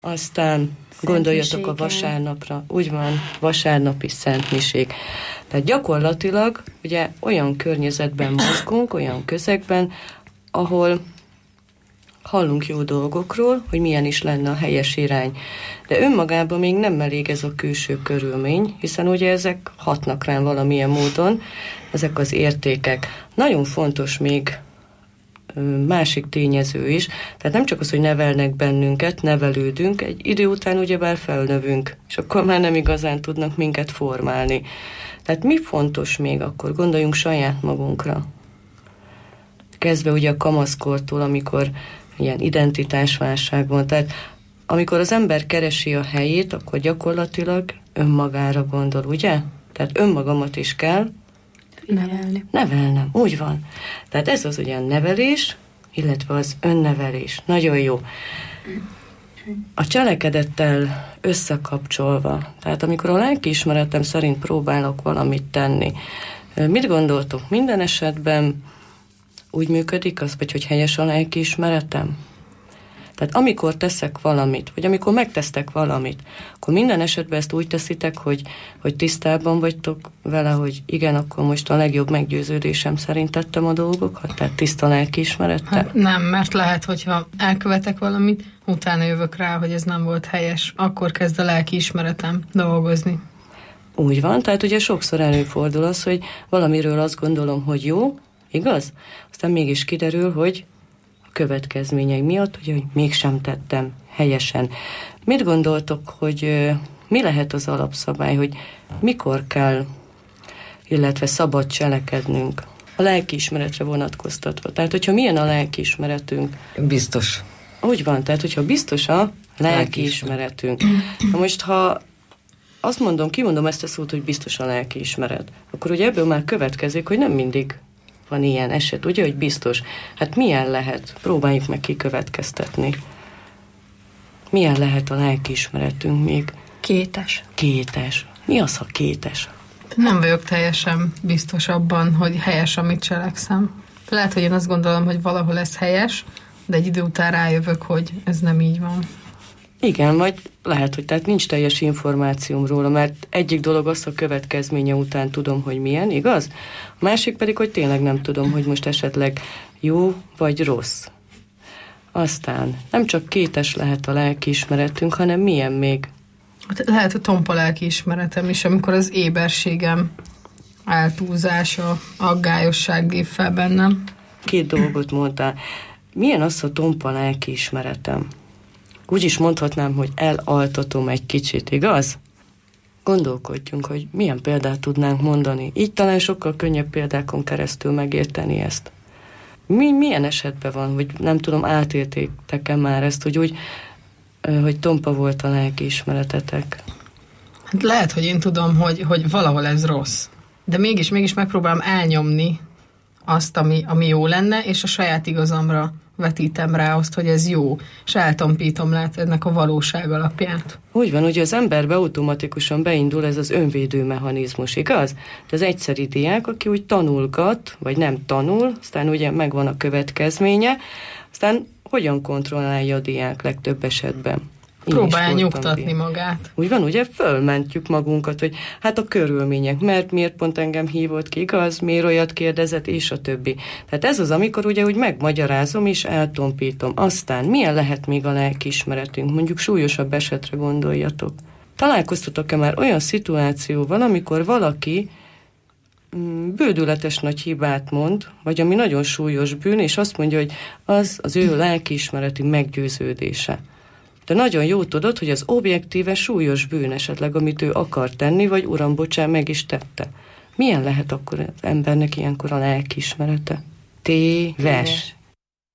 Aztán gondoljatok a vasárnapra, úgy van, vasárnapi szentmiség. Tehát gyakorlatilag ugye olyan környezetben mozgunk, olyan közegben, ahol hallunk jó dolgokról, hogy milyen is lenne a helyes irány. De önmagában még nem elég ez a külső körülmény, hiszen ugye ezek hatnak rám valamilyen módon, ezek az értékek. Nagyon fontos még másik tényező is, tehát nem csak az, hogy nevelnek bennünket, nevelődünk, egy idő után ugyebár felnövünk, és akkor már nem igazán tudnak minket formálni. Tehát mi fontos még akkor? Gondoljunk saját magunkra. Kezdve ugye a kamaszkortól, amikor ilyen identitásválság van, tehát amikor az ember keresi a helyét, akkor gyakorlatilag önmagára gondol, ugye? Tehát önmagamat is kell nevelnem, úgy van. Tehát ez az ugye nevelés, illetve az önnevelés. Nagyon jó. A cselekedettel összekapcsolva, tehát amikor a lelkiismeretem szerint próbálok valamit tenni, mit gondoltok? Minden esetben úgy működik az, vagy hogy helyes a lelkiismeretem? Tehát amikor teszek valamit, vagy amikor megtesztek valamit, akkor minden esetben ezt úgy teszitek, hogy tisztában vagytok vele, hogy igen, akkor most a legjobb meggyőződésem szerint tettem a dolgokat, tehát tiszta lelkiismerettel? Hát nem, mert lehet, hogyha elkövetek valamit, utána jövök rá, hogy ez nem volt helyes, akkor kezd a lelkiismeretem dolgozni. Úgy van, tehát ugye sokszor előfordul az, hogy valamiről azt gondolom, hogy jó, igaz? Aztán mégis kiderül, hogy következményei miatt, hogy mégsem tettem helyesen. Mit gondoltok, hogy mi lehet az alapszabály, hogy mikor kell, illetve szabad cselekednünk a lelkiismeretre vonatkoztatva? Tehát, hogyha milyen a lelkiismeretünk? Biztos. Úgy van, tehát, hogyha biztos a lelkiismeretünk. Na most, ha azt mondom, kimondom ezt a szót, hogy biztos a lelkiismeret, akkor ugye ebből már következik, hogy nem mindig van ilyen eset, ugye, hogy biztos. Hát milyen lehet? Próbáljuk meg kikövetkeztetni. Milyen lehet a lelkiismeretünk még? Kétes. Kétes. Mi az, ha kétes? Nem vagyok teljesen biztos abban, hogy helyes, amit cselekszem. Lehet, hogy én azt gondolom, hogy valahol ez helyes, de egy idő után rájövök, hogy ez nem így van. Igen, vagy lehet, hogy tehát nincs teljes információm róla, mert egyik dolog az, a következménye után tudom, hogy milyen, igaz? A másik pedig, hogy tényleg nem tudom, hogy most esetleg jó vagy rossz. Aztán nem csak kétes lehet a lelkiismeretünk, hanem milyen még? Lehet a tompa lelkiismeretem is, amikor az éberségem eltúlzása, aggályosság lép fel bennem. Két dolgot mondtál. Milyen az a tompa lelkiismeretem? Úgy is mondhatnám, hogy elaltatom egy kicsit, igaz? Gondolkodjunk, hogy milyen példát tudnánk mondani. Így talán sokkal könnyebb példákon keresztül megérteni ezt. Milyen esetben van, hogy nem tudom, átéltétek-e már ezt, hogy úgy, hogy tompa volt a lelkiismeretetek? Hát lehet, hogy én tudom, hogy valahol ez rossz. De mégis megpróbálom elnyomni azt, ami jó lenne, és a saját igazamra vetítem rá azt, hogy ez jó, és eltompítom lehet ennek a valóság alapját. Úgy van, hogy az emberbe automatikusan beindul ez az önvédő mechanizmus, igaz? De az egyszeri diák, aki úgy tanulgat, vagy nem tanul, aztán ugye megvan a következménye, aztán hogyan kontrollálja a diák legtöbb esetben? Próbálja nyugtatni magát. Úgy van, ugye fölmentjük magunkat, hogy hát a körülmények, mert miért pont engem hívott ki, igaz, miért olyat kérdezett, és a többi. Tehát ez az, amikor ugye úgy megmagyarázom és eltompítom. Aztán milyen lehet még a lelkiismeretünk? Mondjuk súlyosabb esetre gondoljatok. Találkoztatok-e már olyan szituációval, amikor valaki bődületes nagy hibát mond, vagy ami nagyon súlyos bűn, és azt mondja, hogy az ő lelkiismereti meggyőződése. De nagyon jó tudod, hogy az objektíve súlyos bűn esetleg, amit ő akar tenni, vagy uram, bocsán, meg is tette. Milyen lehet akkor az embernek ilyenkor a lelkiismerete? Téves.